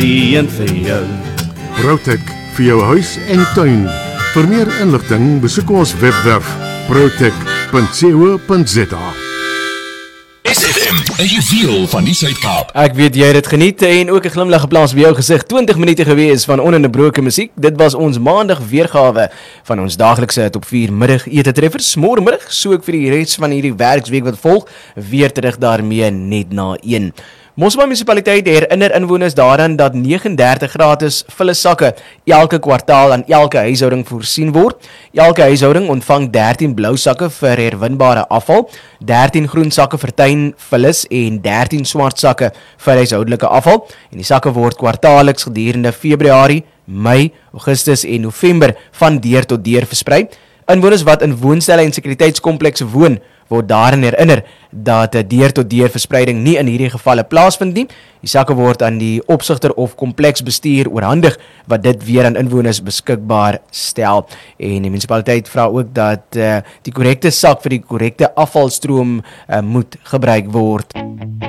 een vir jou. Protek vir jou huis en tuin. Vir meer inligting besoek ons webwerf protek.co.za. SFM, 'n juweel van die Suid-Kaap. Ek weet jy het dit geniet en ook 'n glimlag geplaas by jou gesig. 20 minute gewees van ononderbroke musiek. Dit was ons maandag weergawe van ons daaglikse top 4 middagete treffers. Môremiddag sou ek vir die res van hierdie werksweek wat volg weer terug daarmee net na 1. Mosselbaai munisipaliteit herinner inwoners daaraan dat 39 gratis vullissakke elke kwartaal aan elke huishouding voorsien word. Elke huishouding ontvang 13 blou sakke vir herwinbare afval, 13 groen sakke vir tuin, vullis en 13 swart sakke vir huishoudelike afval. En die sakke word kwartaalliks gedurende Februarie, Mei, Augustus en November van deur tot deur versprei. Inwoners wat in woonstelle en sekuriteitskomplekse woon, word daarin herinner dat deur tot deur verspreiding nie in hierdie gevalle plaasvind nie. Die sakke word aan die opsigter of kompleksbestuur oorhandig wat dit weer aan inwoners beskikbaar stel. En die munisipaliteit vra ook dat die korrekte sak vir die korrekte afvalstroom moet gebruik word.